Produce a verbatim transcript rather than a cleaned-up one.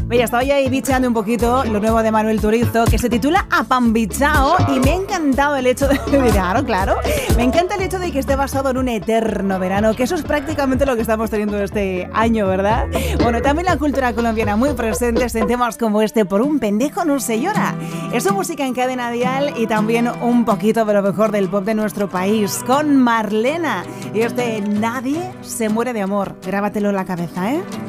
Oye, estaba yo ahí bicheando un poquito lo nuevo de Manuel Turizo, que se titula Apambichao, y me ha encantado el hecho de... Claro, claro. Me encanta el hecho de que esté basado en un eterno verano, que eso es prácticamente lo que estamos teniendo este año, ¿verdad? Bueno, también la cultura colombiana muy presente en temas como este, Por un pendejo no se llora. Es su música en cadena dial y también un poquito de lo mejor del pop de nuestro país, con Marlena. Y este Nadie se muere de amor. Grábatelo en la cabeza, ¿eh?